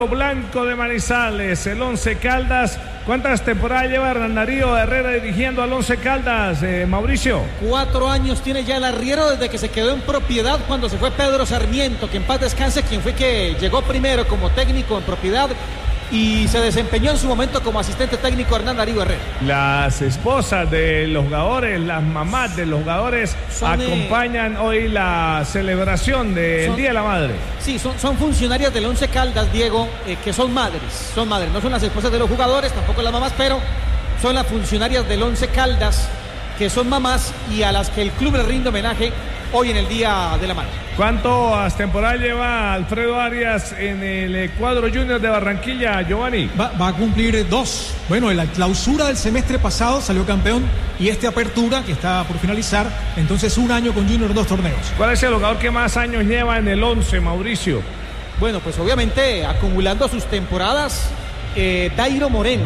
Blanco de Manizales, el Once Caldas. ¿Cuántas temporadas lleva Hernán Darío Herrera dirigiendo al Once Caldas, Mauricio? 4 años tiene ya el arriero desde que se quedó en propiedad cuando se fue Pedro Sarmiento, que en paz descanse, quien fue que llegó primero como técnico en propiedad y se desempeñó en su momento como asistente técnico Hernán Darío Herrera. Las esposas de los jugadores, las mamás de los jugadores acompañan hoy la celebración del Día de la Madre. Sí, son funcionarias del Once Caldas, Diego, que son madres, no son las esposas de los jugadores, tampoco las mamás, pero son las funcionarias del Once Caldas, que son mamás y a las que el club le rinde homenaje hoy en el Día de la Madre. ¿Cuántas temporadas lleva Alfredo Arias en el cuadro junior de Barranquilla, Giovanni? Va a cumplir 2. Bueno, en la clausura del semestre pasado salió campeón y apertura, que está por finalizar, entonces 1 año con Junior, 2 torneos. ¿Cuál es el jugador que más años lleva en el 11, Mauricio? Bueno, pues obviamente acumulando sus temporadas, Dairo Moreno,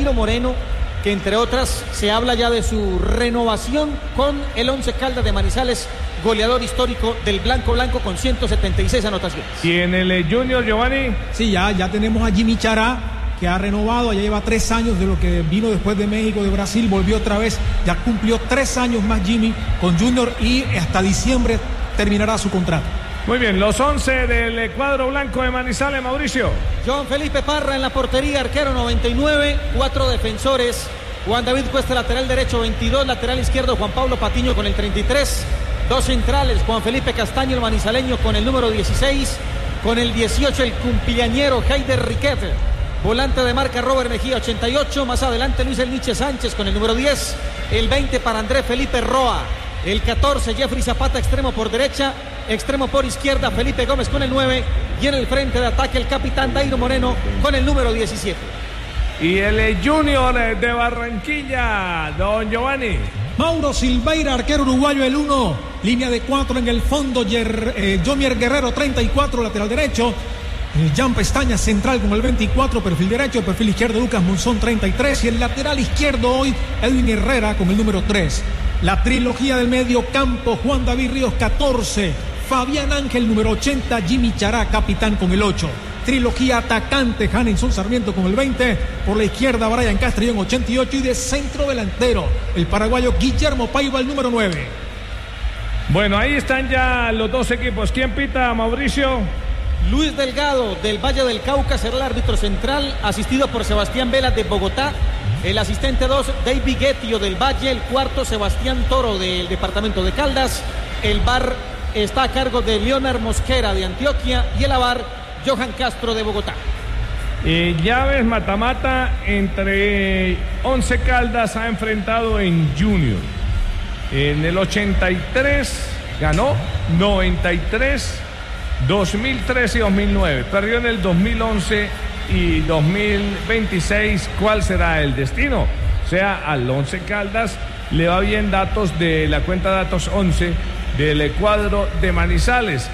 que entre otras se habla ya de su renovación con el Once Caldas de Manizales, goleador histórico del Blanco con 176 anotaciones. ¿Y en el Junior, Giovanni? Sí, ya tenemos a Jimmy Chará, que ha renovado, ya lleva 3 años de lo que vino después de México, de Brasil, volvió otra vez, ya cumplió 3 años más Jimmy con Junior y hasta diciembre terminará su contrato. Muy bien, los 11 del cuadro blanco de Manizales, Mauricio. John Felipe Parra en la portería, arquero 99, 4 defensores, Juan David Cuesta lateral derecho 22, lateral izquierdo Juan Pablo Patiño con el 33, 2 centrales, Juan Felipe Castaño el manizaleño con el número 16, con el 18 el cumpillañero Heider Riquet, volante de marca Robert Mejía 88, más adelante Luis El Niche Sánchez con el número 10, el 20 para Andrés Felipe Roa, el 14 Jeffrey Zapata extremo por derecha, extremo por izquierda Felipe Gómez con el 9 y en el frente de ataque el capitán Dairo Moreno con el número 17. Y el Junior de Barranquilla, don Giovanni. Mauro Silveira, arquero uruguayo, el 1, línea de 4 en el fondo, Jomier Guerrero 34, lateral derecho, Jan Pestaña central con el 24, perfil derecho, perfil izquierdo Lucas Monzón 33 y el lateral izquierdo hoy Edwin Herrera con el número 3. La trilogía del medio campo, Juan David Ríos 14, Fabián Ángel número 80, Jimmy Chará capitán con el 8. Trilogía atacante, Hanenson Sarmiento con el 20, por la izquierda Brian Castrillón 88 y de centro delantero el paraguayo Guillermo Paiva el número 9. Bueno, ahí están ya los 2 equipos. ¿Quién pita, Mauricio? Luis Delgado del Valle del Cauca será el árbitro central, asistido por Sebastián Vela de Bogotá. El asistente 2, David Guettio del Valle. El cuarto, Sebastián Toro del departamento de Caldas. El VAR está a cargo de Leonard Mosquera de Antioquia y el AVAR Johan Castro de Bogotá. Llaves mata-mata entre Once Caldas ha enfrentado en Junior. En el 83 ganó, 93, 2013 y 2009. Perdió en el 2011 y 2026. ¿Cuál será el destino? O sea, al Once Caldas le va bien datos de la cuenta datos 11 del cuadro de Manizales.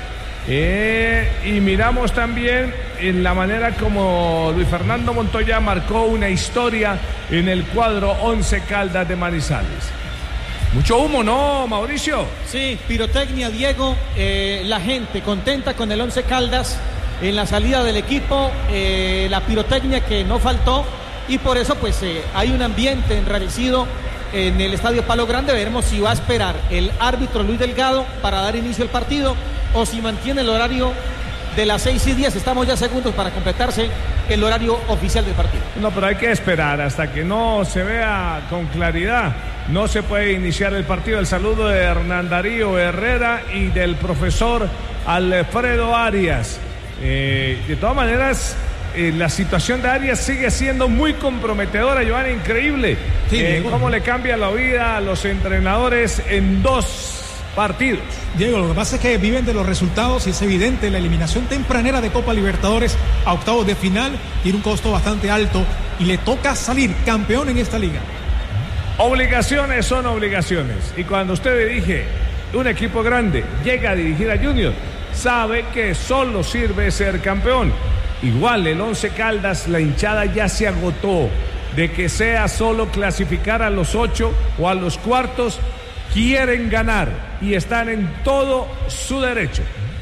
Y miramos también en la manera como Luis Fernando Montoya marcó una historia en el cuadro Once Caldas de Manizales. Mucho humo, ¿no, Mauricio? Sí, pirotecnia, Diego. La gente contenta con el Once Caldas en la salida del equipo. La pirotecnia que no faltó y por eso pues hay un ambiente enrarecido en el Estadio Palo Grande. Veremos si va a esperar el árbitro Luis Delgado para dar inicio al partido o si mantiene el horario de las 6:10. Estamos ya segundos para completarse el horario oficial del partido. No, pero hay que esperar hasta que no se vea con claridad. No se puede iniciar el partido. El saludo de Hernán Darío Herrera y del profesor Alfredo Arias. De todas maneras, la situación de Arias sigue siendo muy comprometedora, Giovanni, increíble. Sí, cómo le cambia la vida a los entrenadores en 2 partidos. Diego, lo que pasa es que viven de los resultados y es evidente la eliminación tempranera de Copa Libertadores a octavos de final tiene un costo bastante alto y le toca salir campeón en esta liga. Obligaciones son obligaciones y cuando usted dirige un equipo grande, llega a dirigir a Junior, sabe que solo sirve ser campeón. Igual el Once Caldas, la hinchada ya se agotó de que sea solo clasificar a los 8 o a los cuartos. Quieren ganar y están en todo su derecho.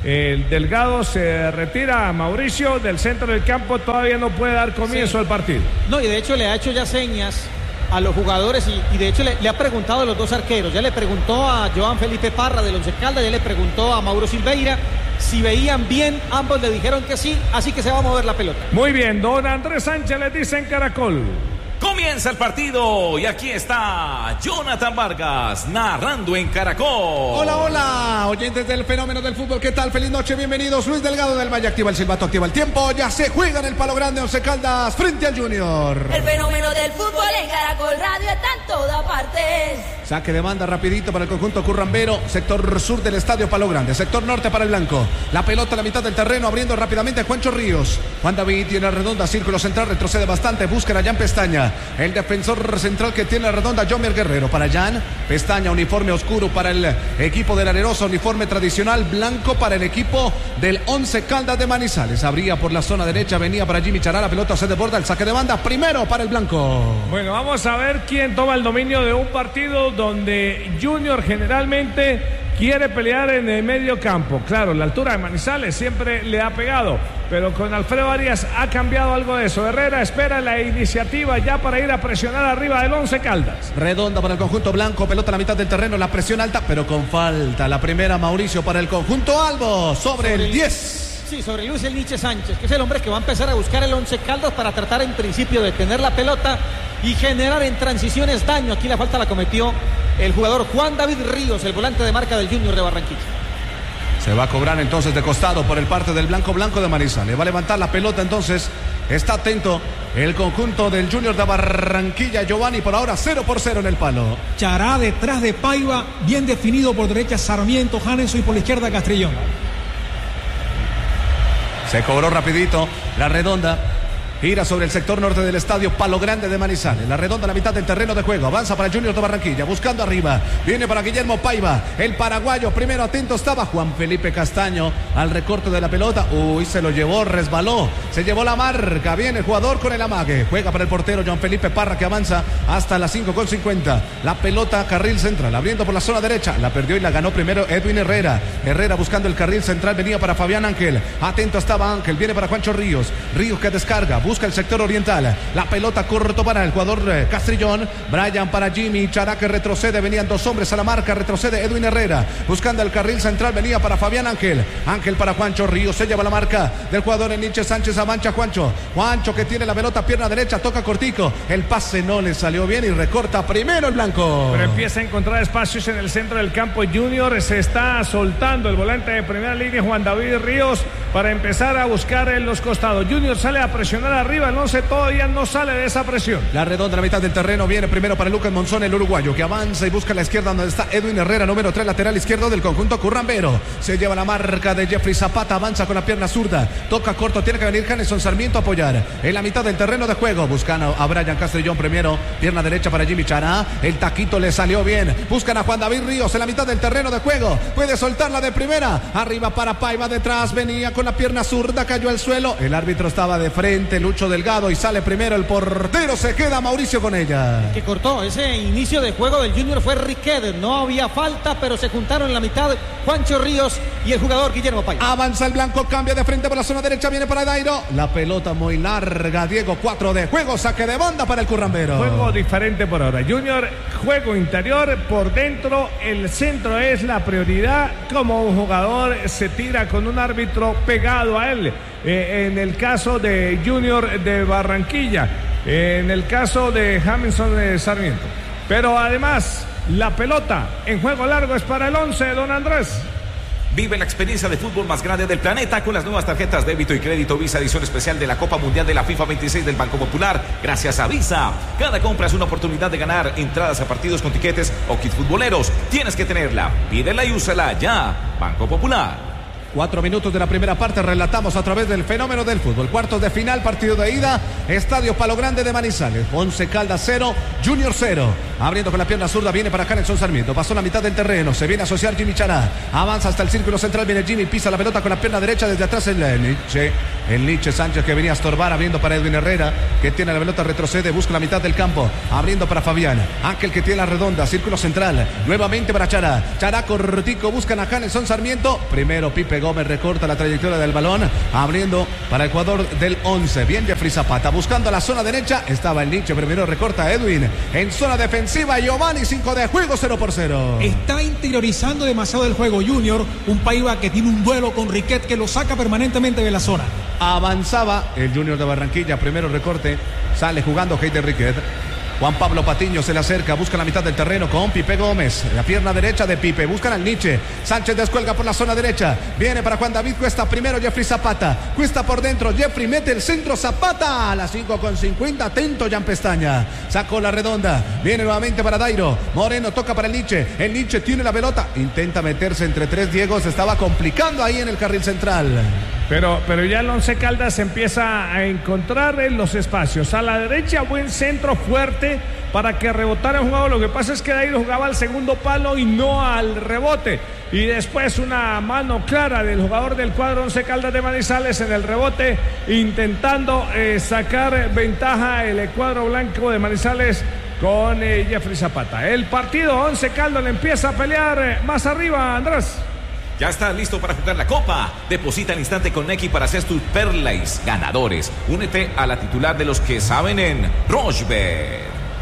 El Delgado se retira, Mauricio, del centro del campo, todavía no puede dar comienzo al partido. No, y de hecho le ha hecho ya señas a los jugadores y de hecho le ha preguntado a los dos arqueros. Ya le preguntó a Joan Felipe Parra del Once Caldas, ya le preguntó a Mauro Silveira si veían bien, ambos le dijeron que sí, así que se va a mover la pelota. Muy bien, don Andrés Sánchez les dice en Caracol. Comienza el partido y aquí está Jonathan Vargas narrando en Caracol. Hola, hola, oyentes del fenómeno del fútbol, ¿qué tal? Feliz noche, bienvenidos. Luis Delgado del Valle activa el silbato, activa el tiempo. Ya se juega en el Palo Grande, Once Caldas frente al Junior. El fenómeno del fútbol en Caracol Radio está en todas partes. Saque de banda rapidito para el conjunto currambero, sector sur del estadio Palo Grande, sector norte para el blanco. La pelota a la mitad del terreno, abriendo rápidamente Juancho Ríos. Juan David tiene la redonda, círculo central, retrocede bastante, busca a Jan Pestaña. El defensor central que tiene la redonda, Jomier Guerrero. Para Jan Pestaña, uniforme oscuro para el equipo de la Arenosa, uniforme tradicional blanco para el equipo del Once Caldas de Manizales. Abría por la zona derecha, venía para Jimmy Chará, la pelota se desborda, el saque de banda, primero para el blanco. Bueno, vamos a ver quién toma el dominio de un partido donde Junior generalmente quiere pelear en el medio campo. Claro, la altura de Manizales siempre le ha pegado, pero con Alfredo Arias ha cambiado algo de eso. Herrera espera la iniciativa ya para ir a presionar arriba del Once Caldas. Redonda para el conjunto blanco, pelota a la mitad del terreno, la presión alta, pero con falta. La primera, Mauricio, para el conjunto albo, sobre el 10. Sí, sobre Luis El Niche Sánchez, que es el hombre que va a empezar a buscar el Once Caldas para tratar en principio de tener la pelota y generar en transiciones daño. Aquí la falta la cometió el jugador Juan David Ríos, el volante de marca del Junior de Barranquilla. Se va a cobrar entonces de costado por el parte del blanco de Manizales. Va a levantar la pelota entonces. Está atento el conjunto del Junior de Barranquilla. Giovanni, por ahora 0-0 en el palo. Chará detrás de Paiva, bien definido por derecha Sarmiento, Janeso y por la izquierda Castrillón. Se cobró rapidito la redonda. Gira sobre el sector norte del estadio Palo Grande de Manizales. La redonda a la mitad del terreno de juego. Avanza para el Junior de Barranquilla. Buscando arriba. Viene para Guillermo Paiva. El paraguayo. Primero atento estaba Juan Felipe Castaño al recorte de la pelota. Uy, se lo llevó, resbaló. Se llevó la marca. Viene el jugador con el amague. Juega para el portero Juan Felipe Parra, que avanza hasta las 5:50. La pelota carril central. Abriendo por la zona derecha. La perdió y la ganó primero Edwin Herrera. Herrera buscando el carril central. Venía para Fabián Ángel. Atento estaba Ángel. Viene para Juancho Ríos. Ríos que descarga. Busca el sector oriental. La pelota corto para el jugador Castrillón. Brian para Jimmy Chará, que retrocede. Venían dos hombres a la marca. Retrocede Edwin Herrera. Buscando el carril central. Venía para Fabián Ángel. Ángel para Juancho Ríos. Se lleva la marca del jugador El Niche Sánchez. Avanza Juancho. Juancho que tiene la pelota, pierna derecha. Toca cortico. El pase no le salió bien y recorta primero el blanco. Pero empieza a encontrar espacios en el centro del campo. Junior se está soltando el volante de primera línea, Juan David Ríos, para empezar a buscar en los costados. Junior sale a presionar arriba. El Once todavía no sale de esa presión. La redonda a la mitad del terreno viene primero para Lucas Monzón, el uruguayo, que avanza y busca la izquierda donde está Edwin Herrera, número 3, lateral izquierdo del conjunto currambero. Se lleva la marca de Jeffrey Zapata, avanza con la pierna zurda, toca corto, tiene que venir Janeson Sarmiento a apoyar en la mitad del terreno de juego. Buscan a Brian Castrillón primero, pierna derecha para Jimmy Chará, el taquito le salió bien. Buscan a Juan David Ríos en la mitad del terreno de juego, puede soltarla de primera, arriba para Paiva, detrás venía con la pierna zurda, cayó al suelo, el árbitro estaba de frente, Lucho Delgado, y sale primero el portero, se queda Mauricio con ella. Que cortó ese inicio de juego del Junior fue Riquet, no había falta, pero se juntaron en la mitad Juancho Ríos y el jugador Guillermo Paiva. Avanza el blanco, cambia de frente por la zona derecha, viene para Dairo, la pelota muy larga, Diego, 4 de juego, saque de banda para el currambero. Juego diferente por ahora, Junior, juego interior, por dentro, el centro es la prioridad, como un jugador se tira con un árbitro pegado a él. En el caso de Junior de Barranquilla, en el caso de Jameson Sarmiento. Pero además, la pelota en juego largo es para el Once, don Andrés. Vive la experiencia de fútbol más grande del planeta con las nuevas tarjetas débito y crédito Visa, edición especial de la Copa Mundial de la FIFA 26 del Banco Popular. Gracias a Visa. Cada compra es una oportunidad de ganar entradas a partidos con tiquetes o kits futboleros. Tienes que tenerla. Pídela y úsala ya. Banco Popular. 4 minutos de la primera parte, relatamos a través del fenómeno del fútbol. Cuartos de final, partido de ida, Estadio Palo Grande de Manizales. Once Caldas 0, Junior 0. Abriendo con la pierna zurda, viene para Janeson Sarmiento. Pasó la mitad del terreno, se viene a asociar Jimmy Chará. Avanza hasta el círculo central, viene Jimmy, pisa la pelota con la pierna derecha desde atrás el Niche Sánchez, que venía a estorbar, abriendo para Edwin Herrera, que tiene la pelota, retrocede, busca la mitad del campo, abriendo para Fabián Ángel, que tiene la redonda, círculo central, nuevamente para Chará. Chará cortico, buscan a Janeson Sarmiento. Primero Pipe Gómez recorta la trayectoria del balón, abriendo para el jugador del 11. Bien Jeffrey Zapata, buscando la zona derecha. Estaba el Nietzsche, primero recorta Edwin. En zona defensiva, Giovanni, 5 de juego, 0-0. Está interiorizando demasiado el juego Junior. Un Paiva que tiene un duelo con Riquet que lo saca permanentemente de la zona. Avanzaba el Junior de Barranquilla, primero recorte. Sale jugando Heider Riquet. Juan Pablo Patiño se le acerca, busca la mitad del terreno con Pipe Gómez. La pierna derecha de Pipe, buscan al Nietzsche. Sánchez descuelga por la zona derecha. Viene para Juan David Cuesta, primero Jeffrey Zapata. Cuesta por dentro, Jeffrey mete el centro, Zapata. A las 5:50, atento Jan Pestaña. Sacó la redonda, viene nuevamente para Dairo. Moreno toca para el Nietzsche. El Nietzsche tiene la pelota, intenta meterse entre tres. Diego se estaba complicando ahí en el carril central. Pero ya el Once Caldas empieza a encontrar en los espacios. A la derecha, buen centro fuerte para que rebotara el jugador. Lo que pasa es que Dairo jugaba al segundo palo y no al rebote. Y después una mano clara del jugador del cuadro Once Caldas de Manizales en el rebote, intentando sacar ventaja el cuadro blanco de Manizales con Jeffrey Zapata. El partido Once Caldas le empieza a pelear más arriba, Andrés. Ya estás listo para jugar la Copa. Deposita al instante con Nequi para hacer tus perlays ganadores. Únete a la titular de los que saben en Rochebet.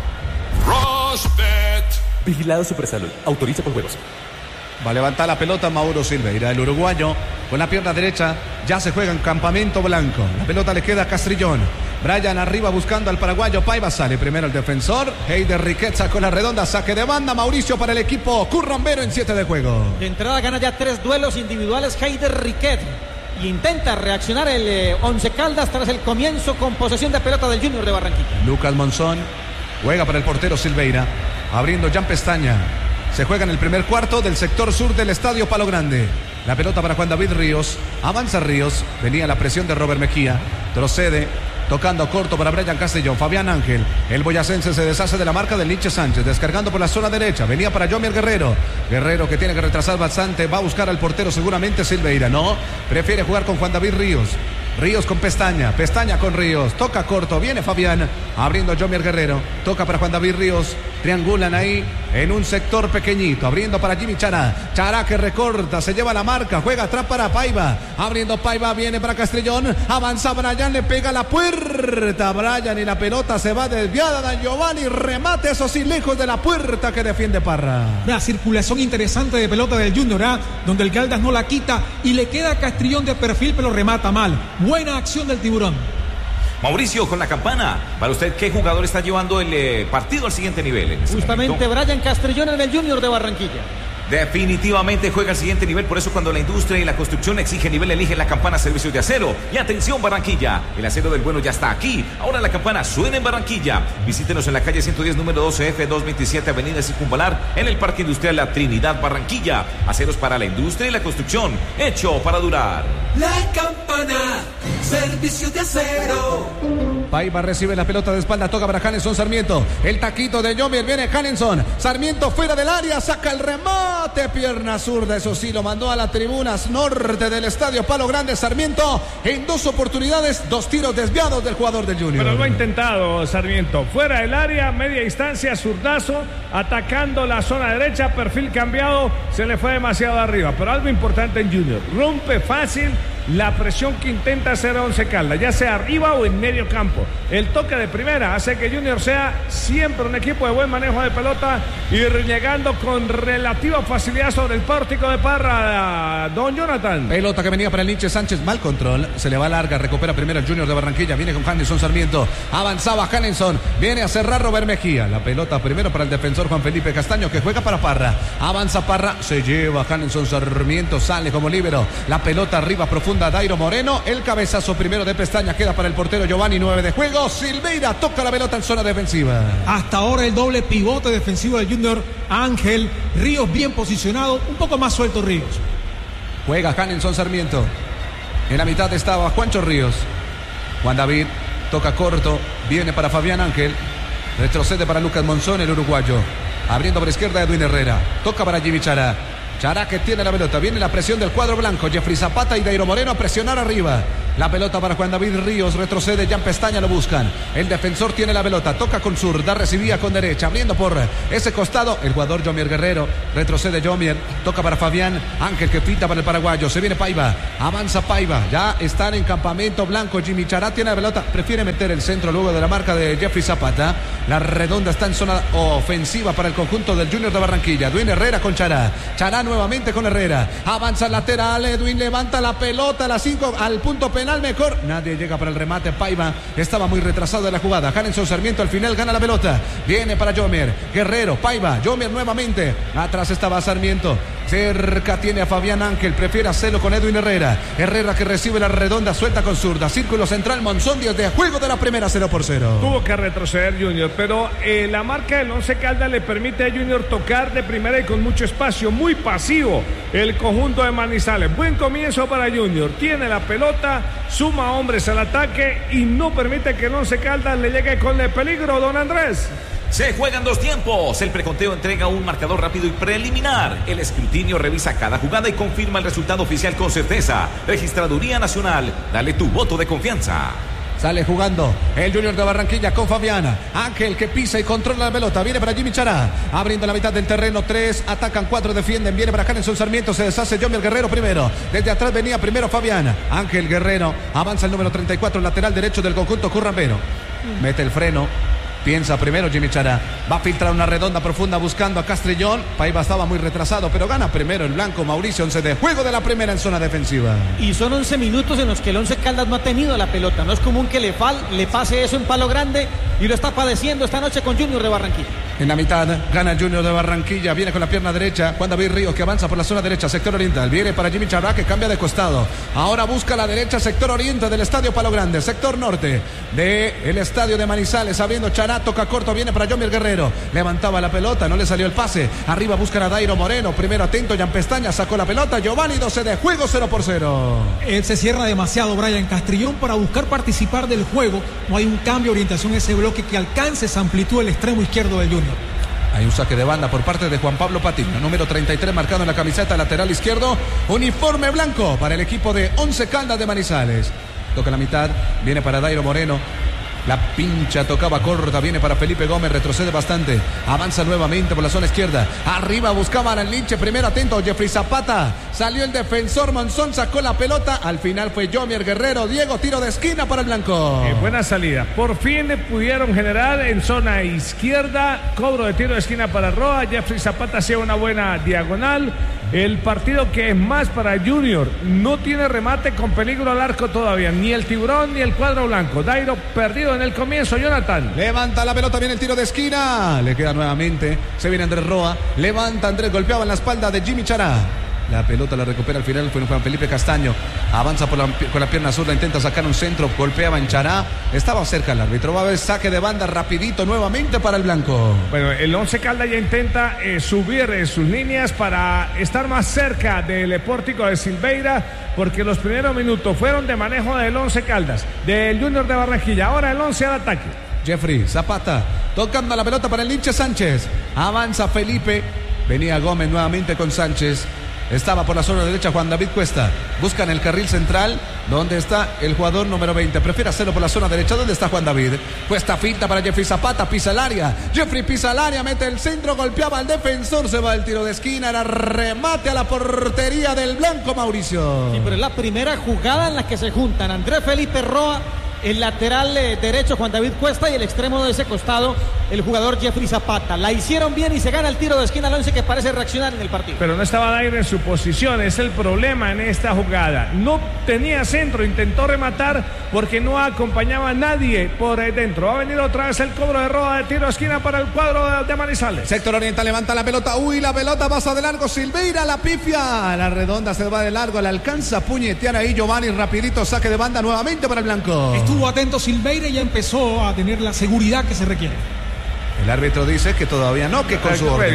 Rochebet. Vigilado Supersalud. Autoriza por juegos. Va a levantar la pelota Mauro Silveira, el uruguayo, con la pierna derecha. Ya se juega en campamento blanco. La pelota le queda a Castrillón. Brian arriba buscando al paraguayo Paiva. Sale primero el defensor. Heider Riquet sacó la redonda. Saque de banda, Mauricio, para el equipo currambero en 7 de juego. De entrada gana ya 3 duelos individuales Heider Riquet. Y intenta reaccionar el Once Caldas tras el comienzo con posesión de pelota del Junior de Barranquilla. Lucas Monzón juega para el portero Silveira. Abriendo Jan Pestaña. Se juega en el primer cuarto del sector sur del estadio Palo Grande. La pelota para Juan David Ríos. Avanza Ríos. Venía la presión de Robert Mejía. Trocede. Tocando corto para Brian Castellón. Fabián Ángel. El boyacense se deshace de la marca del Nietzsche Sánchez. Descargando por la zona derecha. Venía para Jomier Guerrero. Guerrero que tiene que retrasar bastante. Va a buscar al portero seguramente Silveira. No. Prefiere jugar con Juan David Ríos. Ríos con Pestaña. Pestaña con Ríos. Toca corto. Viene Fabián. Abriendo Jomier Guerrero. Toca para Juan David Ríos. Triangulan ahí en un sector pequeñito. Abriendo para Jimmy Chará. Chará que recorta. Se lleva la marca. Juega atrás para Paiva. Abriendo Paiva. Viene para Castrillón. Avanza Brian. Le pega la puerta. Brian y la pelota se va desviada. Dan Giovanni. Remate. Eso sí, lejos de la puerta que defiende Parra. Una circulación interesante de pelota del Junior, donde el Caldas no la quita y le queda a Castrillón de perfil, pero remata mal. Buena acción del Tiburón. Mauricio, con la campana, para usted, ¿qué jugador está llevando el partido al siguiente nivel? Justamente Brian Castrillón en el Junior de Barranquilla. Definitivamente juega al siguiente nivel, por eso cuando la industria y la construcción exige nivel, elige la campana Servicios de Acero. Y atención Barranquilla, el acero del bueno ya está aquí. Ahora la campana suena en Barranquilla. Visítenos en la calle 110, número 12F, 227, Avenida Circunvalar, en el Parque Industrial La Trinidad, Barranquilla. Aceros para la industria y la construcción, hecho para durar. La campana, Servicios de Acero. Paiva recibe la pelota de espalda, toca para Hanenson Sarmiento. El taquito de Jomier, viene Hanenson. Sarmiento fuera del área, saca el remate. Pierna zurda, eso sí, lo mandó a las tribunas norte del estadio Palo Grande. Sarmiento en 2 oportunidades, 2 tiros desviados del jugador del Junior. Pero lo ha intentado Sarmiento. Fuera del área, media distancia, zurdazo, atacando la zona derecha, perfil cambiado, se le fue demasiado arriba. Pero algo importante en Junior, rompe fácil la presión que intenta hacer Once Caldas, ya sea arriba o en medio campo. El toque de primera hace que Junior sea siempre un equipo de buen manejo de pelota y llegando con relativa facilidad sobre el pórtico de Parra. Don Jonathan. Pelota que venía para el Nietzsche Sánchez, mal control, se le va larga, recupera primero el Junior de Barranquilla, viene con Hanenson Sarmiento, avanzaba Hanenson, viene a cerrar Robert Mejía, la pelota primero para el defensor Juan Felipe Castaño que juega para Parra, avanza Parra, se lleva Hanenson Sarmiento, sale como líbero, la pelota arriba profunda Dairo Moreno, el cabezazo primero de Pestaña queda para el portero Giovanni, 9 de juego. Silveira toca la pelota en zona defensiva. Hasta ahora el doble pivote defensivo del Junior, Ángel Ríos bien posicionado, un poco más suelto Ríos. Juega Hanenson Sarmiento. En la mitad estaba Juancho Ríos. Juan David toca corto, viene para Fabián Ángel, retrocede para Lucas Monzón, el uruguayo. Abriendo por izquierda Edwin Herrera, toca para Jimmy Chará. Chará que tiene la pelota, viene la presión del cuadro blanco, Jeffrey Zapata y Dairo Moreno a presionar arriba. La pelota para Juan David Ríos. Retrocede Jan Pestaña, lo buscan. El defensor tiene la pelota. Toca con zurda, recibía con derecha. Abriendo por ese costado el jugador Yomier Guerrero. Retrocede Yomier. Toca para Fabián Ángel, que pinta para el paraguayo. Se viene Paiva. Avanza Paiva. Ya están en campamento blanco. Jimmy Chará tiene la pelota. Prefiere meter el centro luego de la marca de Jeffrey Zapata. La redonda está en zona ofensiva para el conjunto del Junior de Barranquilla. Edwin Herrera con Chará. Chará nuevamente con Herrera. Avanza lateral. Edwin levanta la pelota a las 5 al punto penal. Mejor. Nadie llega para el remate. Paiva estaba muy retrasado de la jugada. Hanenson Sarmiento al final gana la pelota. Viene para Yomier. Guerrero. Paiva. Yomier nuevamente. Atrás estaba Sarmiento. Cerca tiene a Fabián Ángel. Prefiere hacerlo con Edwin Herrera. Herrera que recibe la redonda. Suelta con zurda. Círculo central. Monzón 10 de juego de la primera. 0-0. Tuvo que retroceder Junior, pero la marca del Once Caldas le permite a Junior tocar de primera y con mucho espacio. Muy pasivo el conjunto de Manizales. Buen comienzo para Junior. Tiene la pelota, suma hombres al ataque y no permite que el Once Caldas le llegue con el peligro, don Andrés. Se juegan 2 tiempos. El preconteo entrega un marcador rápido y preliminar. El escrutinio revisa cada jugada y confirma el resultado oficial con certeza. Registraduría Nacional. Dale tu voto de confianza. Sale jugando el Junior de Barranquilla con Fabiana Ángel, que pisa y controla la pelota. Viene para Jimmy Chará, abriendo la mitad del terreno. 3 atacan, 4 defienden. Viene para Hanenson Sarmiento, se deshace Yomier Guerrero primero. Desde atrás venía primero Fabiana Ángel Guerrero. Avanza el número 34, lateral derecho del conjunto currambero. Mete el freno. Piensa primero Jimmy Chará. Va a filtrar una redonda profunda buscando a Castrillón. Paiva estaba muy retrasado, pero gana primero el blanco Mauricio. 11 de juego de la primera en zona defensiva. Y son 11 minutos en los que el Once Caldas no ha tenido la pelota. No es común que le pase eso en Palo Grande, y lo está padeciendo esta noche con Junior de Barranquilla. En la mitad gana Junior de Barranquilla. Viene con la pierna derecha Juan David Ríos, que avanza por la zona derecha, sector oriental. Viene para Jimmy Chará, que cambia de costado. Ahora busca la derecha, sector oriente del estadio Palo Grande. Sector norte del estadio de Manizales. Abriendo Chará, toca corto, viene para Yomier Guerrero. Levantaba la pelota, no le salió el pase. Arriba buscan a Dairo Moreno. Primero atento, Jan Pestaña sacó la pelota. Giovanni, 12 de juego, 0-0. Él se cierra demasiado, Brian Castrillón, para buscar participar del juego. No hay un cambio de orientación en ese bloque que alcance esa amplitud del extremo izquierdo del Junior. Hay un saque de banda por parte de Juan Pablo Patiño, número 33, marcado en la camiseta lateral izquierdo. Uniforme blanco para el equipo de Once Caldas de Manizales. Toca la mitad, viene para Dairo Moreno. La pincha, tocaba corta, viene para Felipe Gómez, retrocede bastante, avanza nuevamente por la zona izquierda, arriba buscaba a Linche, primero atento, Jeffrey Zapata, salió el defensor Monzón, sacó la pelota, al final fue Yomier Guerrero, Diego, tiro de esquina para el blanco. Buena salida, por fin pudieron generar en zona izquierda, cobro de tiro de esquina para Roa, Jeffrey Zapata hacía una buena diagonal. El partido que es más para Junior, no tiene remate con peligro al arco todavía, ni el tiburón ni el cuadro blanco. Dairo perdido en el comienzo, Jonathan. Levanta la pelota, viene el tiro de esquina, le queda nuevamente, se viene Andrés Roa, levanta Andrés, golpeaba en la espalda de Jimmy Chará. La pelota la recupera al final, fue Juan Felipe Castaño, avanza con la pierna zurda, intenta sacar un centro, golpeaba en Chará, estaba cerca el árbitro, va a haber saque de banda rapidito nuevamente para el blanco. Bueno, el Once Caldas ya intenta subir sus líneas para estar más cerca del pórtico de Silveira, porque los primeros minutos fueron de manejo del Once Caldas, del Junior de Barranquilla. Ahora el Once al ataque. Jeffrey Zapata tocando la pelota para el Linche Sánchez, avanza Felipe, venía Gómez nuevamente con Sánchez. Estaba por la zona derecha Juan David Cuesta. Buscan el carril central, donde está el jugador número 20. Prefiere hacerlo por la zona derecha. ¿Dónde está Juan David? Cuesta finta para Jeffrey Zapata. Pisa el área. Jeffrey pisa el área. Mete el centro. Golpeaba al defensor. Se va el tiro de esquina. Era remate a la portería del blanco Mauricio. Sí, pero es la primera jugada en la que se juntan Andrés Felipe Roa, el lateral derecho Juan David Cuesta, y el extremo de ese costado el jugador Jeffrey Zapata. La hicieron bien y se gana el tiro de esquina al Once, que parece reaccionar en el partido. Pero no estaba Dairo en su posición, es el problema en esta jugada. No tenía centro, intentó rematar porque no acompañaba a nadie por dentro. Va a venir otra vez el cobro de Roa de tiro de esquina para el cuadro de Manizales. Sector oriental, levanta la pelota. Uy, la pelota pasa de largo. Silveira la pifia. La redonda se va de largo, la alcanza a puñetear ahí Giovanni. Rapidito, saque de banda nuevamente para el blanco. Estuvo atento Silveira y ya empezó a tener la seguridad que se requiere. El árbitro dice que todavía no, que con su orden.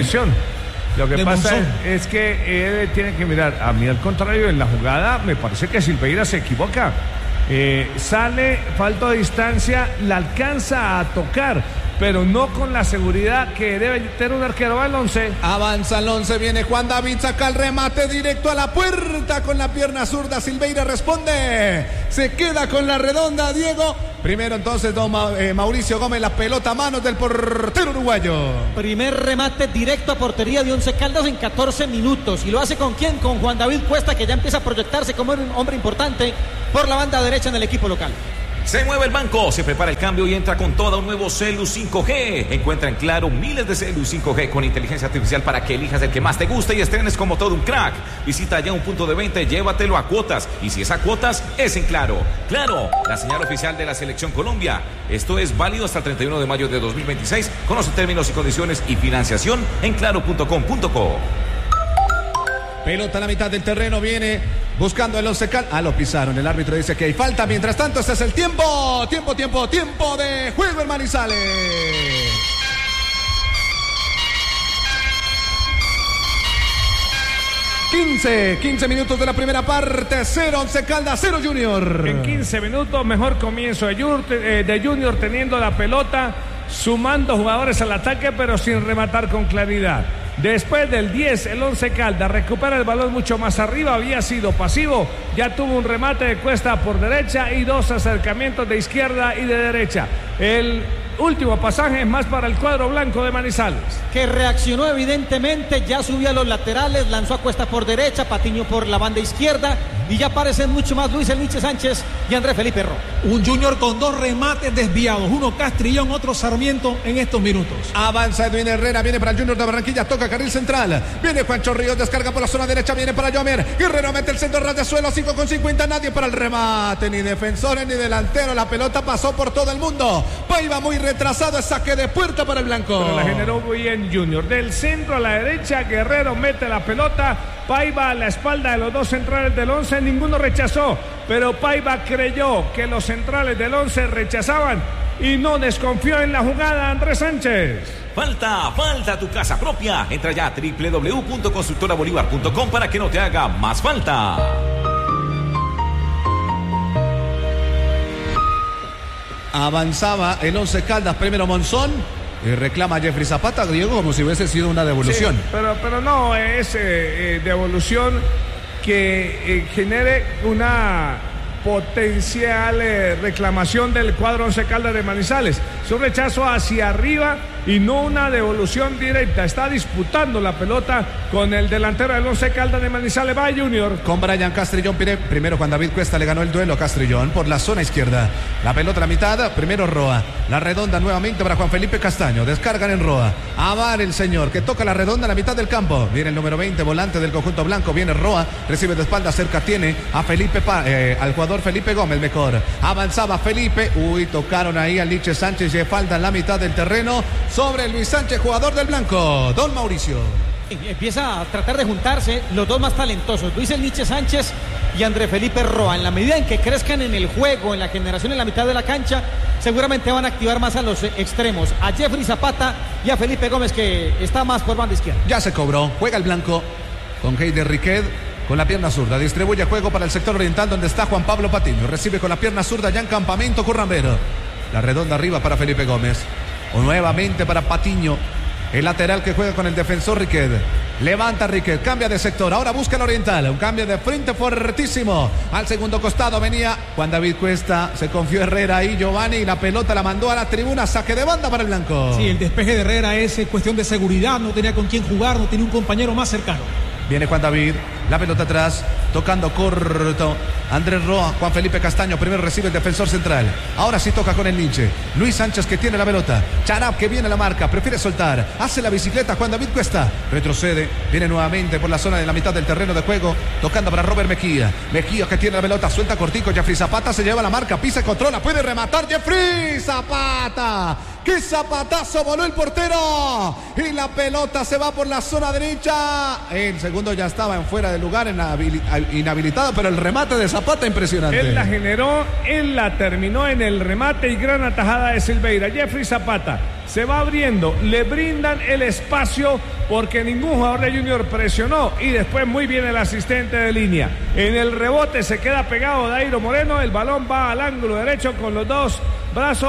Lo que pasa es que él tiene que mirar. A mí, al contrario, en la jugada me parece que Silveira se equivoca. Sale, falta de distancia, la alcanza a tocar. pero no con la seguridad que debe tener un arquero. Va el 11. Avanza el 11, viene Juan David, saca el remate directo a la puerta con la pierna zurda. Silveira responde, se queda con la redonda Diego. Primero entonces Mauricio Gómez, la pelota a manos del portero uruguayo. Primer remate directo a portería de Once Caldas en 14 minutos. ¿Y lo hace con quién? Con Juan David Cuesta, que ya empieza a proyectarse como un hombre importante por la banda derecha en el equipo local. Se mueve el banco, se prepara el cambio y entra con todo un nuevo Celu 5G. Encuentra en Claro miles de Celu 5G con inteligencia artificial para que elijas el que más te guste y estrenes como todo un crack. Visita ya un punto de venta y llévatelo a cuotas. Y si es a cuotas, es en Claro. Claro, la señal oficial de la Selección Colombia. Esto es válido hasta el 31 de mayo de 2026. Conoce términos y condiciones y financiación en claro.com.co. Pelota a la mitad del terreno, viene buscando el Once Caldas. Lo pisaron, el árbitro dice que hay falta. Mientras tanto, este es el tiempo de juego en Manizales. 15 minutos de la primera parte, 0 Once Caldas, 0 Junior. En 15 minutos, mejor comienzo de Junior teniendo la pelota, sumando jugadores al ataque, pero sin rematar con claridad. Después del 10, el Once Caldas recupera el balón mucho más arriba, había sido pasivo, ya tuvo un remate de Cuesta por derecha y 2 acercamientos de izquierda y de derecha. El último pasaje es más para el cuadro blanco de Manizales, que reaccionó evidentemente, ya subió a los laterales, lanzó a Cuesta por derecha, Patiño por la banda izquierda y ya aparecen mucho más Luis El Nietzsche Sánchez y Andrés Felipe Ro. Un Junior con 2 remates desviados, uno Castrillón, otro Sarmiento en estos minutos. Avanza Edwin Herrera, viene para el Junior de Barranquilla, toca carril central, viene Juancho Ríos, descarga por la zona derecha, viene para Yomer, Guerrero mete el centro ras de suelo, 5:50, nadie para el remate, ni defensores ni delantero, la pelota pasó por todo el mundo, Paiva muy retrasado, es saque de puerta para el blanco. Pero la generó muy bien Junior, del centro a la derecha, Guerrero mete la pelota, Paiva a la espalda de los 2 centrales del 11, ninguno rechazó, pero Paiva creyó que los centrales del 11 rechazaban y no desconfió en la jugada. Andrés Sánchez. Falta tu casa propia. Entra ya a www.constructorabolívar.com para que no te haga más falta. Avanzaba el Once Caldas, primero Monzón. Y reclama a Jeffrey Zapata, Diego, como si hubiese sido una devolución. Sí, pero no es devolución que genere una potencial reclamación del cuadro Once Caldas de Manizales. Es un rechazo hacia arriba y no una devolución directa. Está disputando la pelota con el delantero del Once Caldas de Manizales. Va Junior. Con Brian Castrillón, primero Juan David Cuesta le ganó el duelo a Castrillón por la zona izquierda. La pelota a la mitad, primero Roa. La redonda nuevamente para Juan Felipe Castaño. Descargan en Roa. Avar el señor que toca la redonda a la mitad del campo. Viene el número 20, volante del conjunto blanco. Viene Roa, recibe de espalda, cerca tiene a Felipe, al jugador Felipe Gómez mejor. Avanzaba Felipe. Tocaron ahí al Nietzsche Sánchez y falta en la mitad del terreno sobre Luis Sánchez, jugador del blanco. Don Mauricio. Empieza a tratar de juntarse los dos más talentosos, Luis El Nietzsche Sánchez y André Felipe Roa. En la medida en que crezcan en el juego, en la generación en la mitad de la cancha, seguramente van a activar más a los extremos, a Jeffrey Zapata y a Felipe Gómez, que está más por banda izquierda. Ya se cobró, juega el blanco con Heider Riquet. Con la pierna zurda, distribuye juego para el sector oriental donde está Juan Pablo Patiño. Recibe con la pierna zurda ya en campamento Currambero. La redonda arriba para Felipe Gómez. O nuevamente para Patiño. El lateral que juega con el defensor Riquet. Levanta Riquet, cambia de sector. Ahora busca el oriental. Un cambio de frente fuertísimo. Al segundo costado venía Juan David Cuesta. Se confió Herrera ahí, Giovanni. Y la pelota la mandó a la tribuna. Saque de banda para el blanco. Sí, el despeje de Herrera es cuestión de seguridad. No tenía con quién jugar, no tenía un compañero más cercano. Viene Juan David, la pelota atrás, tocando corto. Andrés Roa, Juan Felipe Castaño, primero recibe el defensor central. Ahora sí toca con el Nietzsche. Luis Sánchez que tiene la pelota. Charab que viene a la marca, prefiere soltar. Hace la bicicleta Juan David Cuesta. Retrocede, viene nuevamente por la zona de la mitad del terreno de juego. Tocando para Robert Mejía. Mejía que tiene la pelota, suelta cortico. Jeffrey Zapata se lleva la marca, pisa y controla. Puede rematar Jeffrey Zapata. ¡Qué zapatazo! Voló el portero. Y la pelota se va por la zona derecha. El segundo ya estaba en fuera de lugar, inhabilitado, pero el remate de Zapata impresionante. Él la generó, él la terminó en el remate y gran atajada de Silveira. Jeffrey Zapata se va abriendo, le brindan el espacio porque ningún jugador de Junior presionó y después muy bien el asistente de línea. En el rebote se queda pegado Dairo Moreno, el balón va al ángulo derecho con los dos brazos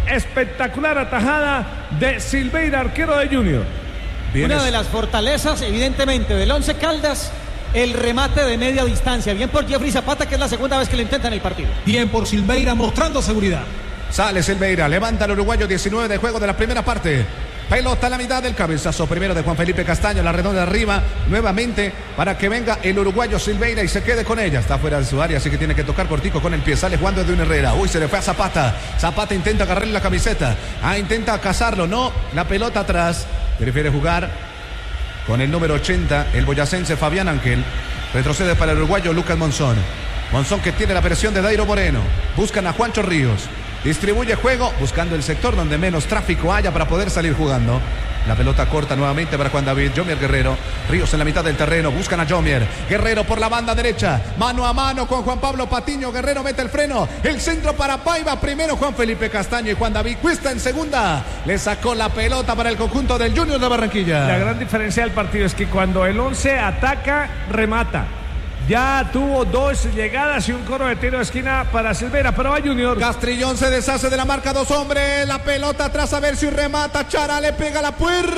espectacular atajada de Silveira, arquero de Junior. Una de las fortalezas, evidentemente, del Once Caldas, el remate de media distancia. Bien por Jeffrey Zapata, que es la segunda vez que lo intenta en el partido. Bien por Silveira, mostrando seguridad. Sale Silveira, levanta el uruguayo, 19 de juego de la primera parte. Pelota a la mitad del cabezazo primero de Juan Felipe Castaño, la redonda de arriba, nuevamente para que venga el uruguayo Silveira y se quede con ella. Está fuera de su área, así que tiene que tocar cortico con el pie. Sale jugando Edwin Herrera. Uy, se le fue a Zapata. Zapata intenta agarrarle la camiseta. Intenta cazarlo. No, la pelota atrás. Prefiere jugar con el número 80, el boyacense Fabián Ángel. Retrocede para el uruguayo Lucas Monzón. Monzón que tiene la presión de Dairo Moreno. Buscan a Juancho Ríos. Distribuye juego buscando el sector donde menos tráfico haya para poder salir jugando. La pelota corta nuevamente para Juan David. Jomier Guerrero. Ríos en la mitad del terreno. Buscan a Jomier. Guerrero por la banda derecha. Mano a mano con Juan Pablo Patiño. Guerrero mete el freno. El centro para Paiva. Primero Juan Felipe Castaño y Juan David Cuesta en segunda. Le sacó la pelota para el conjunto del Junior de Barranquilla. La gran diferencia del partido es que cuando el 11 ataca, remata. Ya tuvo 2 llegadas y un coro de tiro de esquina para Silveira, pero va Junior. Castrillón se deshace de la marca, 2 hombres. La pelota atrás a ver si remata. Chara le pega a la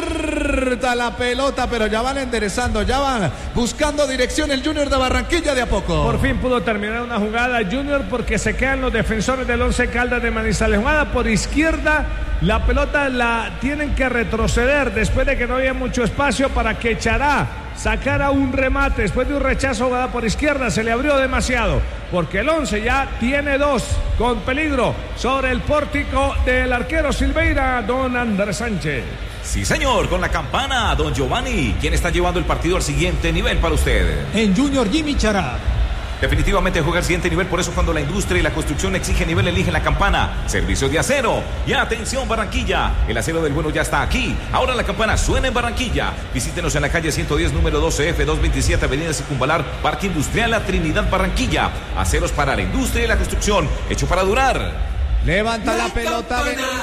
puerta la pelota, pero ya van enderezando, ya van buscando dirección el Junior de Barranquilla de a poco. Por fin pudo terminar una jugada Junior porque se quedan los defensores del Once Caldas de Manizales. Jugada por izquierda, la pelota la tienen que retroceder después de que no había mucho espacio para que Chará sacara un remate después de un rechazo. Jugada por izquierda, se le abrió demasiado porque el 11 ya tiene 2 con peligro sobre el pórtico del arquero Silveira, don Andrés Sánchez. Sí, señor, con la campana, don Giovanni. ¿Quién está llevando el partido al siguiente nivel para usted? En Junior, Jimmy Chará. Definitivamente juega al siguiente nivel, por eso cuando la industria y la construcción exige nivel, elige la campana. Servicio de acero. Y atención Barranquilla, el acero del bueno ya está aquí. Ahora la campana suena en Barranquilla. Visítenos en la calle 110, número 12F, 227, avenida Circunvalar, Parque Industrial La Trinidad, Barranquilla. Aceros para la industria y la construcción, hecho para durar. Levanta la pelota.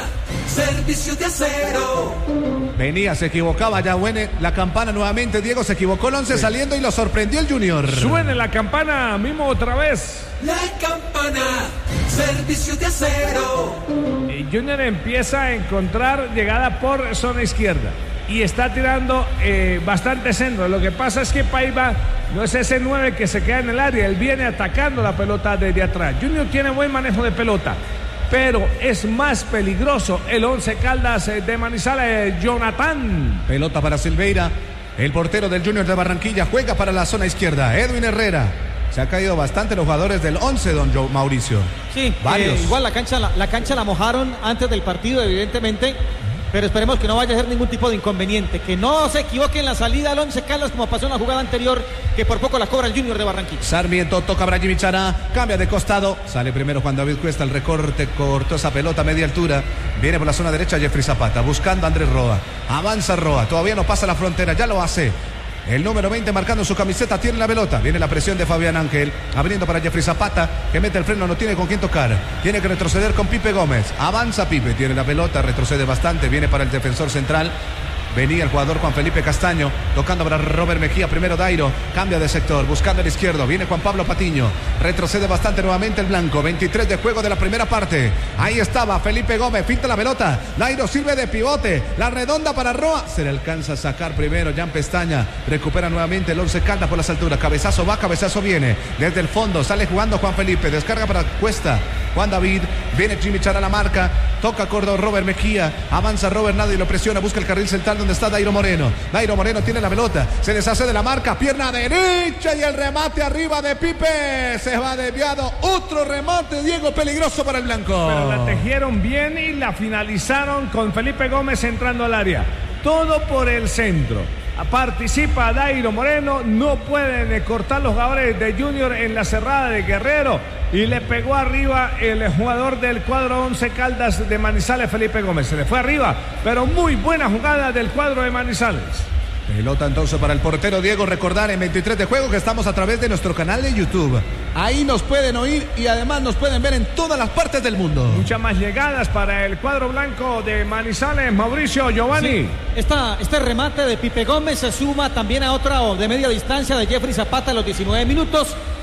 Servicio de acero. Venía, se equivocaba ya la campana nuevamente. Diego se equivocó el 11 saliendo y lo sorprendió el Junior. Suene la campana, Mimo, otra vez. La campana, servicio de acero. El Junior empieza a encontrar llegada por zona izquierda y está tirando bastante centro. Lo que pasa es que Paiva no es ese 9 que se queda en el área, él viene atacando la pelota desde atrás. Junior tiene buen manejo de pelota, pero es más peligroso el Once Caldas de Manizales, Jonathan. Pelota para Silveira, el portero del Junior de Barranquilla, juega para la zona izquierda. Edwin Herrera. Se ha caído bastante los jugadores del 11, don Mauricio. Sí, varios. Igual la cancha la mojaron antes del partido, evidentemente. Pero esperemos que no vaya a ser ningún tipo de inconveniente. Que no se equivoque en la salida al Once Caldas como pasó en la jugada anterior, que por poco la cobra el Junior de Barranquilla. Sarmiento toca para Jimmy Chará, cambia de costado. Sale primero Juan David Cuesta, el recorte, cortó esa pelota a media altura. Viene por la zona derecha Jeffrey Zapata, buscando a Andrés Roa. Avanza Roa, todavía no pasa la frontera, ya lo hace. El número 20 marcando su camiseta, tiene la pelota. Viene la presión de Fabián Ángel, abriendo para Jeffrey Zapata, que mete el freno, no tiene con quién tocar. Tiene que retroceder con Pipe Gómez. Avanza Pipe, tiene la pelota, retrocede bastante. Viene para el defensor central. Venía el jugador Juan Felipe Castaño, tocando para Robert Mejía, primero Dairo, cambia de sector, buscando el izquierdo, viene Juan Pablo Patiño, retrocede bastante nuevamente el blanco, 23 de juego de la primera parte, ahí estaba Felipe Gómez, finta la pelota, Dairo sirve de pivote, la redonda para Roa, se le alcanza a sacar primero Jan Pestaña, recupera nuevamente el 11 Caldas por las alturas, cabezazo va, cabezazo viene, desde el fondo, sale jugando Juan Felipe, descarga para Cuesta, Juan David, viene Jimmy Chará a la marca, toca Córdoba Robert Mejía, avanza Robert nadie lo presiona, busca el carril central donde está Dairo Moreno. Dairo Moreno tiene la pelota, se deshace de la marca, pierna derecha y el remate arriba de Pipe. Se va desviado, otro remate, Diego, peligroso para el blanco. Pero la tejieron bien y la finalizaron con Felipe Gómez entrando al área. Todo por el centro. Participa Dairo Moreno, no pueden cortar los jugadores de Junior en la cerrada de Guerrero y le pegó arriba el jugador del cuadro 11 Caldas de Manizales, Felipe Gómez. Se le fue arriba, pero muy buena jugada del cuadro de Manizales. Pelota entonces para el portero Diego. Recordar en 23 de juego que estamos a través de nuestro canal de YouTube. Ahí nos pueden oír y además nos pueden ver en todas las partes del mundo. Muchas más llegadas para el cuadro blanco de Manizales, Mauricio, Giovanni. Sí, este remate de Pipe Gómez se suma también a otra de media distancia de Jeffrey Zapata a los 19 minutos.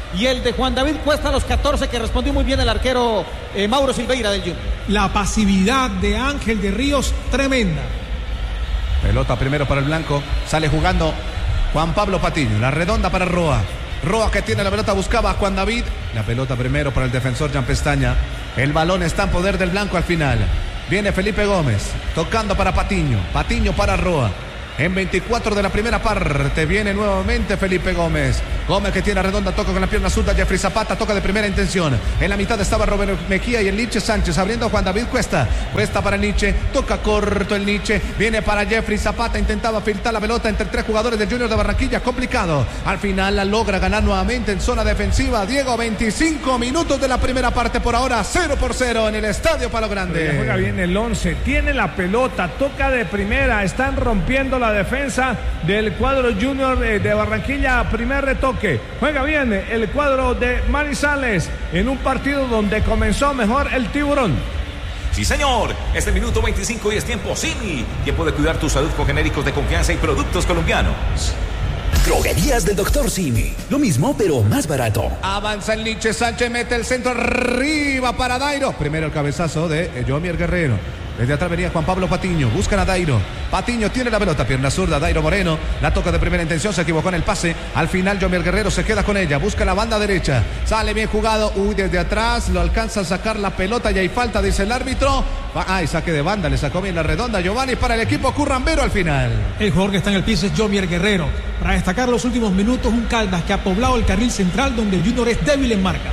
y el de Juan David Cuesta a los 14, que respondió muy bien el arquero Mauro Silveira del Junior. La pasividad de Ángel de Ríos, tremenda. Pelota primero para el blanco. Sale jugando Juan Pablo Patiño. La redonda para Roa. Roa que tiene la pelota, buscaba a Juan David. La pelota primero para el defensor Jan Pestaña. El balón está en poder del blanco al final. Viene Felipe Gómez, tocando para Patiño. Patiño para Roa. En 24 de la primera parte viene nuevamente Felipe Gómez. Gómez que tiene redonda, toca con la pierna zurda. Jeffrey Zapata toca de primera intención. En la mitad estaba Roberto Mejía y el Nietzsche Sánchez abriendo a Juan David Cuesta. Cuesta para Nietzsche, toca corto el Nietzsche. Viene para Jeffrey Zapata, intentaba filtrar la pelota entre tres jugadores del Junior de Barranquilla. Complicado. Al final la logra ganar nuevamente en zona defensiva. Diego, 25 minutos de la primera parte por ahora. 0-0 en el Estadio Palo Grande. Juega bien el 11, tiene la pelota, toca de primera. Están rompiendo la defensa del cuadro Junior de Barranquilla. Primer retoque, juega bien el cuadro de Manizales en un partido donde comenzó mejor el Tiburón. Sí, señor. Este minuto 25 y es tiempo Simi. Tiempo de cuidar tu salud con genéricos de confianza y productos colombianos. Droguerías del Dr. Simi. Lo mismo, pero más barato. Avanza el Nietzsche Sánchez, mete el centro arriba para Dairo. Primero el cabezazo de Jomier Guerrero. Desde atrás venía Juan Pablo Patiño. Buscan a Dairo. Patiño tiene la pelota. Pierna zurda. Dairo Moreno. La toca de primera intención. Se equivocó en el pase. Al final, Jomier Guerrero se queda con ella. Busca la banda derecha. Sale bien jugado. Desde atrás. Lo alcanza a sacar la pelota. Y hay falta, dice el árbitro. Saque de banda. Le sacó bien la redonda. Giovanni para el equipo currambero al final. El jugador que está en el piso es Jomier Guerrero. Para destacar los últimos minutos, un Caldas que ha poblado el carril central donde el Junior es débil en marca.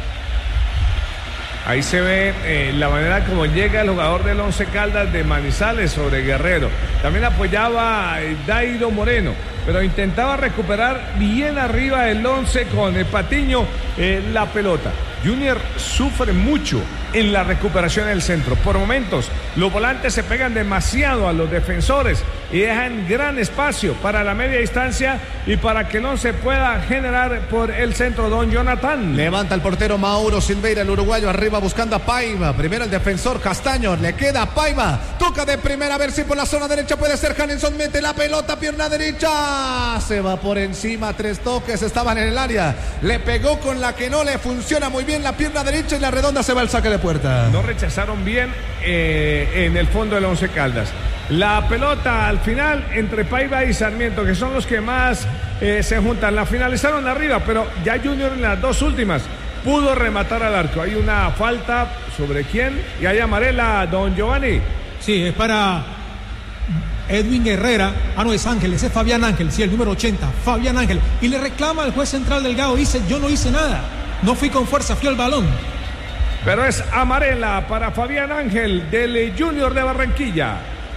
Ahí se ve la manera como llega el jugador del Once Caldas de Manizales sobre Guerrero. También apoyaba Dairo Moreno, pero intentaba recuperar bien arriba el Once con el Patiño la pelota. Junior sufre mucho en la recuperación del centro. Por momentos, los volantes se pegan demasiado a los defensores y dejan gran espacio para la media distancia y para que no se pueda generar por el centro don Jonathan. Levanta el portero Mauro Silveira, el uruguayo, arriba buscando a Paiva. Primero el defensor Castaño, le queda a Paiva. Toca de primera, a ver si por la zona derecha puede ser Hanelson. Mete la pelota, pierna derecha. Se va por encima, 3 toques, estaban en el área. Le pegó con la que no le funciona muy bien la pierna derecha y la redonda se va al saque de puerta. No rechazaron bien en el fondo del Once Caldas. La pelota al final entre Paiva y Sarmiento, que son los que más se juntan. La finalizaron arriba, pero ya Junior en las dos últimas pudo rematar al arco. Hay una falta, ¿sobre quién? Y hay amarela, don Giovanni. Sí, es para Edwin Herrera. No, es Ángel, ese es Fabián Ángel, sí, el número 80, Fabián Ángel. Y le reclama al juez central Delgado, dice, yo no hice nada, no fui con fuerza, fui al balón. Pero es amarela para Fabián Ángel del Junior de Barranquilla.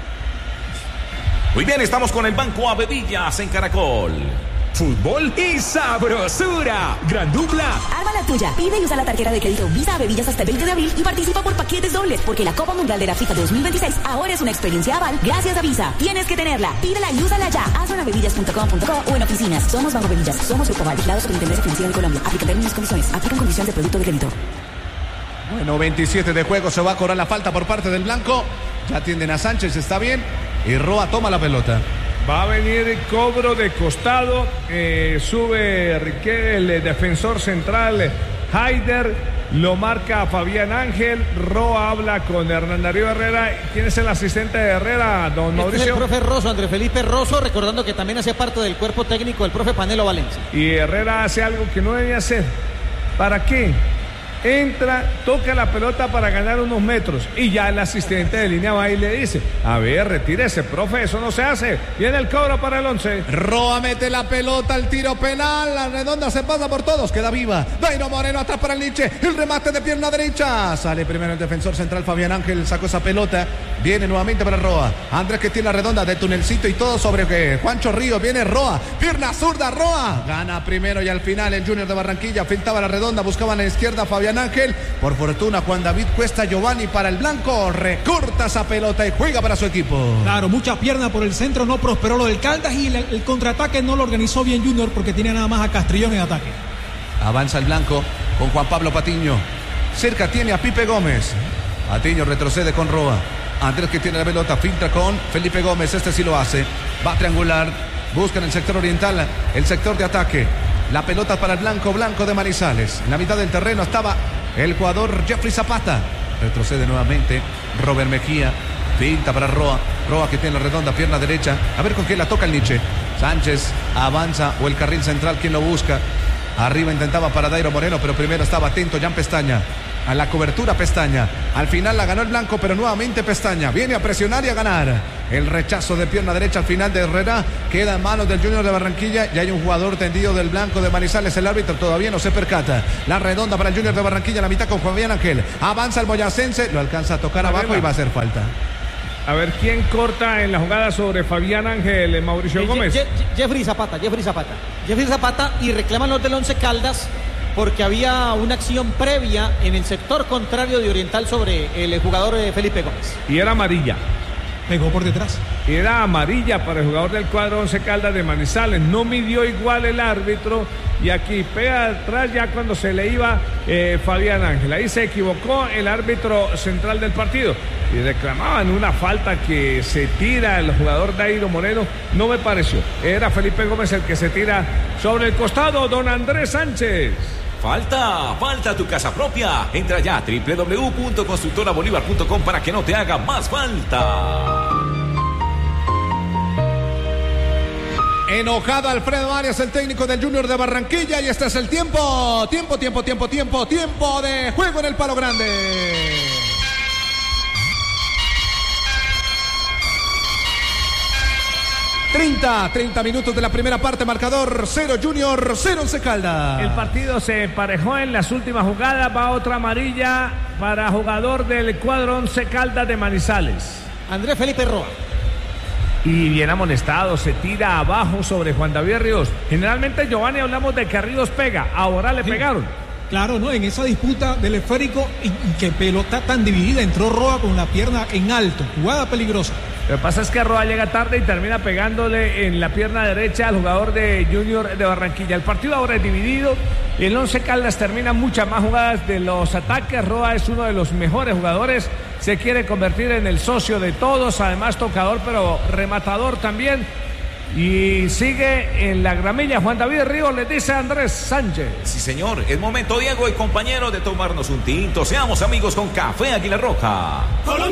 Muy bien, estamos con el Banco Avevillas en Caracol. Fútbol y sabrosura. Gran dupla. Arma la tuya. Pide y usa la tarjeta de crédito Visa Avevillas hasta el 20 de abril y participa por paquetes dobles, porque la Copa Mundial de la FIFA 2026 ahora es una experiencia aval gracias a Visa. Tienes que tenerla. Pídela y úsala ya. Hazlo en avevillas.com.co o en oficinas. Somos Banco Avevillas. Somos Grupo Aval, vigilado Superintendencia Financiera de Colombia. Aplica términos y condiciones. Aplican condiciones de producto de crédito. Bueno, 27 de juego, se va a cobrar la falta por parte del blanco. Ya atienden a Sánchez, está bien. Y Roa toma la pelota. Va a venir el cobro de costado. Sube Riquelme, el defensor central, Haider. Lo marca Fabián Ángel. Roa habla con Hernán Darío Herrera. ¿Quién es el asistente de Herrera, don Mauricio? Es el profe Rosso, Andrés Felipe Rosso, recordando que también hacía parte del cuerpo técnico del profe Panelo Valencia. Y Herrera hace algo que no debía hacer. ¿Para qué? Entra, toca la pelota para ganar unos metros y ya el asistente de línea va y le dice, a ver, retírese, profe, eso no se hace. Viene el cobro para el 11. Roa mete la pelota al tiro penal, la redonda se pasa por todos, queda viva. Dairo Moreno atrás para el Nietzsche, el remate de pierna derecha. Sale primero el defensor central Fabián Ángel, sacó esa pelota, viene nuevamente para Roa. Andrés que tiene la redonda de tunelcito y todo sobre Juancho Ríos, viene Roa, pierna zurda, Roa. Gana primero y al final el Junior de Barranquilla, filtraba la redonda, buscaba a la izquierda Fabián Ángel. Por fortuna Juan David Cuesta, Giovanni para el blanco, recorta esa pelota y juega para su equipo. Claro, mucha pierna por el centro, no prosperó lo del Caldas y el contraataque no lo organizó bien Junior porque tenía nada más a Castrillón en ataque. Avanza el blanco con Juan Pablo Patiño. Cerca tiene a Pipe Gómez. Patiño retrocede con Roa. Andrés que tiene la pelota, filtra con Felipe Gómez, este sí lo hace. Va a triangular, busca en el sector oriental, el sector de ataque. La pelota para el blanco de Manizales. En la mitad del terreno estaba el jugador Jeffrey Zapata. Retrocede nuevamente Robert Mejía. Pinta para Roa. Roa que tiene la redonda, pierna derecha. A ver con quién la toca el Nietzsche. Sánchez avanza o el carril central, ¿quién lo busca? Arriba intentaba para Dairo Moreno, pero primero estaba atento Jan Pestaña. A la cobertura Pestaña. Al final la ganó el blanco, pero nuevamente Pestaña. Viene a presionar y a ganar. El rechazo de pierna derecha al final de Herrera. Queda en manos del Junior de Barranquilla. Y hay un jugador tendido del blanco de Manizales. El árbitro todavía no se percata. La redonda para el Junior de Barranquilla. La mitad con Fabián Ángel. Avanza el boyacense. Lo alcanza a tocar abajo y va a hacer falta. A ver quién corta en la jugada sobre Fabián Ángel, Mauricio Gómez. Jeffrey Zapata. Jeffrey Zapata y reclaman los del Once Caldas porque había una acción previa en el sector contrario de Oriental sobre el jugador Felipe Gómez. Y era amarilla. Pegó por detrás. Era amarilla para el jugador del cuadro Once Caldas de Manizales. No midió igual el árbitro. Y aquí pega atrás ya cuando se le iba Fabián Ángel. Ahí se equivocó el árbitro central del partido. Y reclamaban una falta que se tira el jugador Dairo Moreno. No me pareció. Era Felipe Gómez el que se tira sobre el costado. Don Andrés Sánchez. Falta tu casa propia. Entra ya a www.constructorabolívar.com para que no te haga más falta. Enojado Alfredo Arias, el técnico del Junior de Barranquilla, y este es el tiempo de juego en el Palo Grande. 30 minutos de la primera parte, marcador 0 Junior, 0 Once Caldas. El partido se emparejó en las últimas jugadas, va otra amarilla para jugador del cuadro Once Caldas de Manizales. Andrés Felipe Roa. Y bien amonestado, se tira abajo sobre Juan David Ríos. Generalmente, Giovanni, hablamos de que Ríos pega, ahora le pegaron. Claro, ¿no? En esa disputa del esférico y que pelota tan dividida, entró Roa con la pierna en alto, jugada peligrosa. Lo que pasa es que Roa llega tarde y termina pegándole en la pierna derecha al jugador de Junior de Barranquilla. El partido ahora es dividido. El Once Caldas termina muchas más jugadas de los ataques. Roa es uno de los mejores jugadores. Se quiere convertir en el socio de todos. Además tocador, pero rematador también. Y sigue en la gramilla Juan David Ríos, le dice Andrés Sánchez. Sí, señor. Es momento, Diego y compañero, de tomarnos un tinto. Seamos amigos con Café Águila Roja.